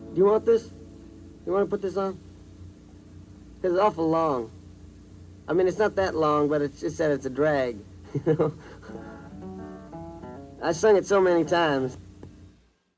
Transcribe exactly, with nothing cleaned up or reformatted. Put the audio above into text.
Do you want this? You want to put this on? Because it's awful long. I mean, it's not that long, but it's just that it's a drag, you know? I sung it so many times.